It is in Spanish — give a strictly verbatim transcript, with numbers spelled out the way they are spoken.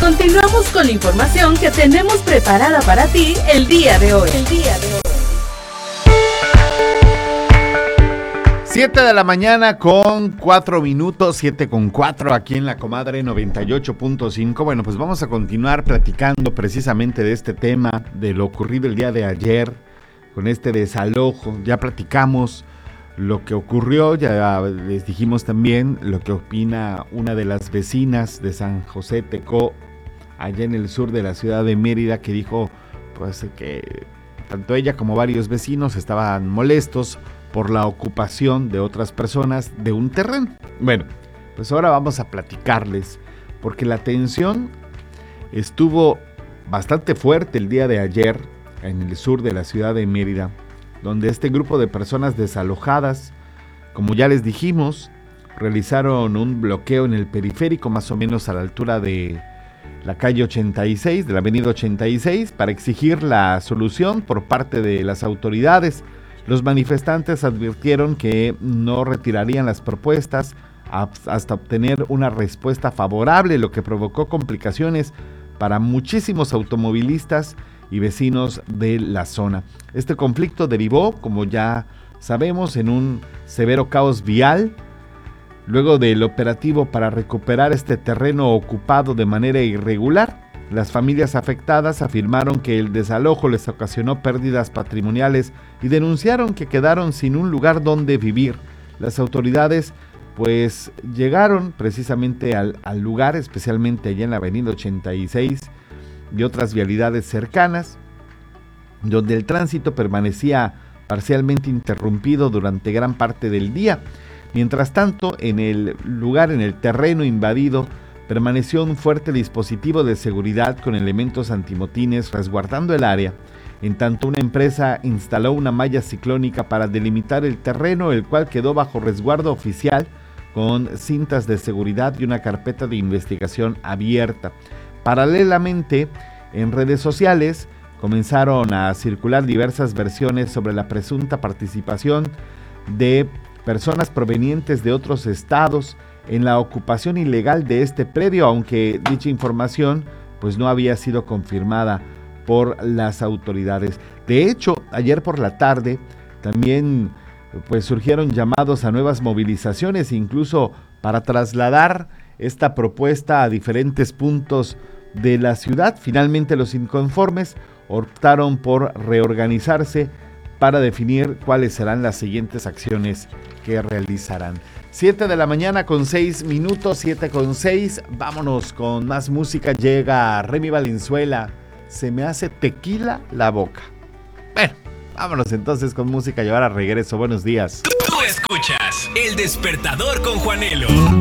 Continuamos con la información que tenemos preparada para ti el día de hoy. El día de hoy. siete de la mañana con cuatro minutos, siete con cuatro aquí en la Comadre noventa y ocho punto cinco. Bueno, pues vamos a continuar platicando precisamente de este tema, de lo ocurrido el día de ayer, con este desalojo. Ya platicamos lo que ocurrió, ya les dijimos también lo que opina una de las vecinas de San José Tecó, allá en el sur de la ciudad de Mérida, que dijo pues que tanto ella como varios vecinos estaban molestos por la ocupación de otras personas de un terreno. Bueno, pues ahora vamos a platicarles, porque la tensión estuvo bastante fuerte el día de ayer en el sur de la ciudad de Mérida, donde este grupo de personas desalojadas, como ya les dijimos, realizaron un bloqueo en el periférico, más o menos a la altura de la calle ochenta y seis, de la avenida ochenta y seis, para exigir la solución por parte de las autoridades. Los manifestantes advirtieron que no retirarían las propuestas hasta obtener una respuesta favorable, lo que provocó complicaciones para muchísimos automovilistas y vecinos de la zona. Este conflicto derivó, como ya sabemos, en un severo caos vial. Luego del operativo para recuperar este terreno ocupado de manera irregular, las familias afectadas afirmaron que el desalojo les ocasionó pérdidas patrimoniales y denunciaron que quedaron sin un lugar donde vivir. Las autoridades pues llegaron precisamente al, al lugar, especialmente allá en la avenida ochenta y seis y otras vialidades cercanas, donde el tránsito permanecía parcialmente interrumpido durante gran parte del día. Mientras tanto, en el lugar, en el terreno invadido, permaneció un fuerte dispositivo de seguridad con elementos antimotines resguardando el área, en tanto una empresa instaló una malla ciclónica para delimitar el terreno, el cual quedó bajo resguardo oficial con cintas de seguridad y una carpeta de investigación abierta. Paralelamente, en redes sociales comenzaron a circular diversas versiones sobre la presunta participación de personas provenientes de otros estados en la ocupación ilegal de este predio, aunque dicha información pues no había sido confirmada por las autoridades. De hecho, ayer por la tarde también pues surgieron llamados a nuevas movilizaciones, incluso para trasladar esta propuesta a diferentes puntos de la ciudad. Finalmente los inconformes optaron por reorganizarse para definir cuáles serán las siguientes acciones que realizarán. siete de la mañana con seis minutos, siete con seis, vámonos con más música. Llega Remy Valenzuela, Se me hace tequila la boca. Bueno, vámonos entonces con música y ahora regreso. Buenos días. Tú escuchas El Despertador con Juanelo.